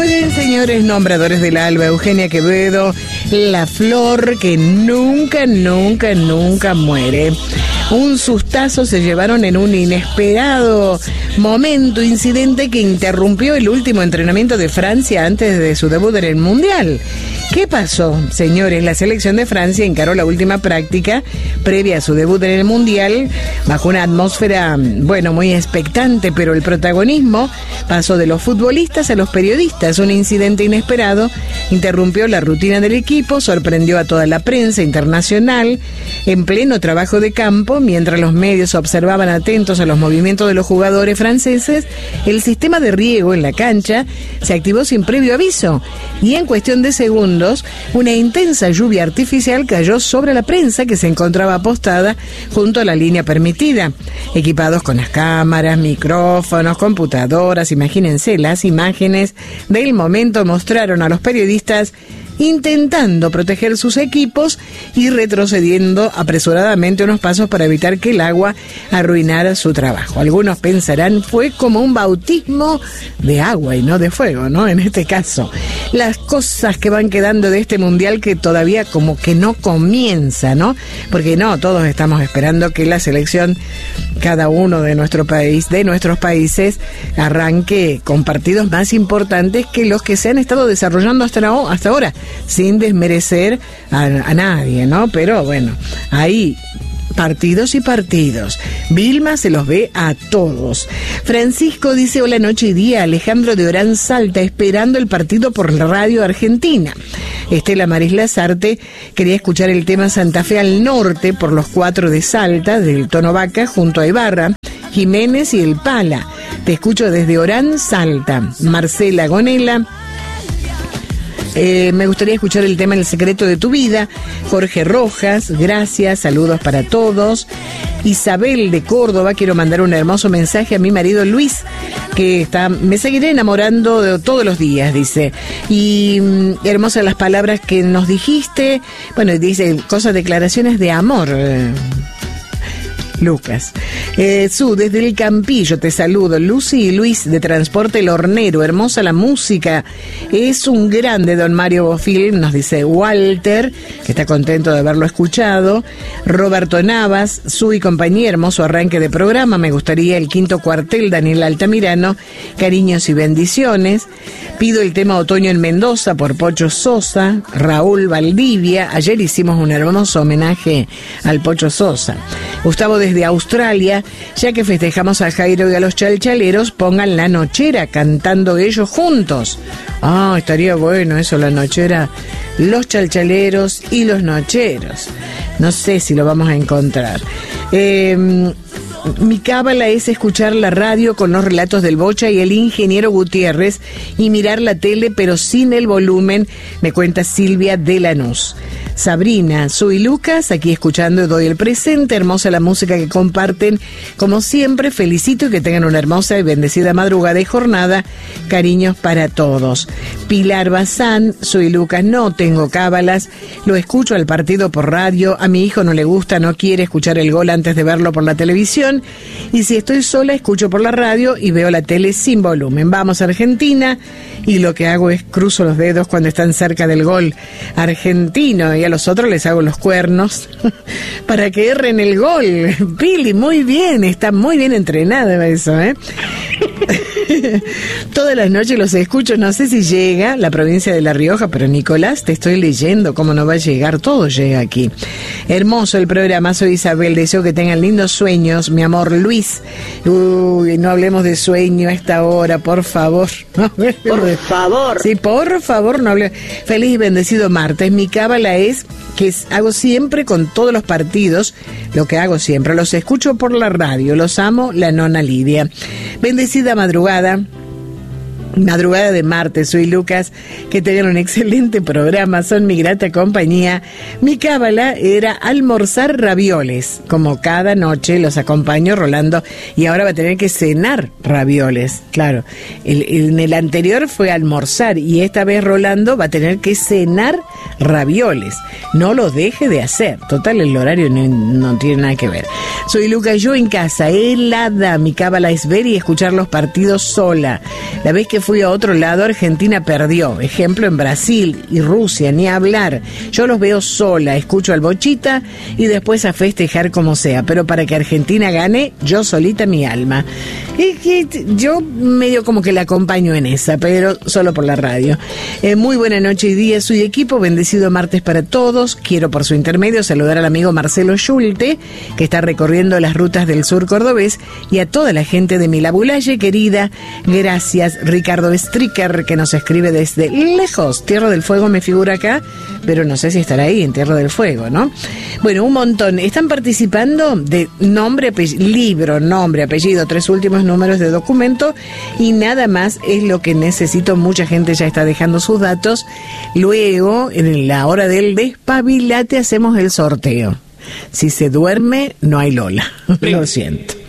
Muy bien, señores, nombradores del alba, Eugenia Quevedo, la flor que nunca, nunca, nunca muere. Un sustazo se llevaron en un inesperado incidente que interrumpió el último entrenamiento de Francia antes de su debut en el Mundial. ¿Qué pasó, señores? La selección de Francia encaró la última práctica previa a su debut en el Mundial bajo una atmósfera, muy expectante, pero el protagonismo pasó de los futbolistas a los periodistas. Un incidente inesperado interrumpió la rutina del equipo, sorprendió a toda la prensa internacional en pleno trabajo de campo. Mientras los medios observaban atentos a los movimientos de los jugadores franceses, el sistema de riego en la cancha se activó sin previo aviso y en cuestión de segundos una intensa lluvia artificial cayó sobre la prensa que se encontraba apostada junto a la línea permitida. Equipados con las cámaras, micrófonos, computadoras, imagínense, las imágenes del momento mostraron a los periodistas intentando proteger sus equipos y retrocediendo apresuradamente unos pasos para evitar que el agua arruinara su trabajo. Algunos pensarán, fue como un bautismo de agua y no de fuego, ¿no? En este caso, las cosas que van quedando de este mundial que todavía como que no comienza, ¿no? Porque no, todos estamos esperando que la selección, cada uno de nuestro país, de nuestros países, arranque con partidos más importantes que los que se han estado desarrollando hasta ahora, sin desmerecer a nadie, ¿no? Pero bueno, ahí partidos y partidos. Vilma se los ve a todos. Francisco dice: hola, noche y día. Alejandro de Orán Salta, esperando el partido por la radio argentina. Estela Maris Lazarte quería escuchar el tema Santa Fe al Norte por los 4 de Salta, del Tono Vaca, junto a Ibarra, Jiménez y el Pala. Te escucho desde Orán Salta. Marcela Gonela: me gustaría escuchar el tema El secreto de tu vida. Jorge Rojas, gracias, saludos para todos. Isabel de Córdoba: quiero mandar un hermoso mensaje a mi marido Luis, que me seguiré enamorando todos los días, dice. Y hermosas las palabras que nos dijiste. Bueno, dice declaraciones de amor. Lucas. Desde el Campillo te saludo. Lucy y Luis de Transporte El Hornero, hermosa la música, es un grande don Mario Bofil, nos dice Walter, que está contento de haberlo escuchado. Roberto Navas, su y compañía, hermoso arranque de programa, me gustaría el quinto cuartel, Daniel Altamirano, cariños y bendiciones. Pido el tema Otoño en Mendoza por Pocho Sosa. Raúl Valdivia, ayer hicimos un hermoso homenaje al Pocho Sosa. Gustavo desde Australia: ya que festejamos a Jairo y a los chalchaleros, pongan La Nochera cantando ellos juntos. Estaría bueno eso, La Nochera, los chalchaleros y los nocheros. No sé si lo vamos a encontrar. Mi cábala es escuchar la radio con los relatos del Bocha y el ingeniero Gutiérrez y mirar la tele pero sin el volumen, me cuenta Silvia de Lanús. Sabrina, soy Lucas, aquí escuchando Doy el Presente, hermosa la música que comparten, como siempre, felicito y que tengan una hermosa y bendecida madrugada y jornada, cariños para todos. Pilar Bazán, soy Lucas, no tengo cábalas, lo escucho al partido por radio, a mi hijo no le gusta, no quiere escuchar el gol antes de verlo por la televisión, y si estoy sola escucho por la radio y veo la tele sin volumen. Vamos Argentina, y lo que hago es cruzo los dedos cuando están cerca del gol argentino, y a los otros les hago los cuernos para que erren el gol. Pili, muy bien, está muy bien entrenada eso, ¿eh? Todas las noches los escucho, no sé si llega la provincia de La Rioja, pero Nicolás, te estoy leyendo, cómo no va a llegar, todo llega aquí. Hermoso el programa, soy Isabel, deseo que tengan lindos sueños, mi amor Luis. Uy, no hablemos de sueño a esta hora, por favor. Por favor. Sí, por favor, no hablemos. Feliz y bendecido martes. Mi cábala es que hago siempre con todos los partidos, lo que hago siempre, los escucho por la radio, los amo, la nona Lidia. Bendecida madrugada de martes, soy Lucas, que tengan un excelente programa, son mi grata compañía. Mi cábala era almorzar ravioles, como cada noche los acompaño Rolando, y ahora va a tener que cenar ravioles, claro, en el anterior fue almorzar, y esta vez Rolando va a tener que cenar ravioles, no lo deje de hacer, total el horario no tiene nada que ver. Soy Lucas, yo en casa, helada, mi cábala es ver y escuchar los partidos sola, la vez que fui a otro lado, Argentina perdió. Ejemplo en Brasil y Rusia, ni hablar. Yo los veo sola, escucho al Bochita y después a festejar como sea. Pero para que Argentina gane, yo solita mi alma. Y yo medio como que la acompaño en esa, pero solo por la radio. Muy buena noche y día, soy equipo. Bendecido martes para todos. Quiero por su intermedio saludar al amigo Marcelo Schulte, que está recorriendo las rutas del sur cordobés, y a toda la gente de Milabulaye, querida. Gracias, Ricardo Stricker, que nos escribe desde lejos. Tierra del Fuego me figura acá, pero no sé si estará ahí en Tierra del Fuego, ¿no? Bueno, un montón. Están participando de nombre, apellido, libro, nombre, apellido, 3 últimos números de documento y nada más es lo que necesito. Mucha gente ya está dejando sus datos. Luego, en la hora del despabilate, hacemos el sorteo. Si se duerme, no hay Lola. Lo siento.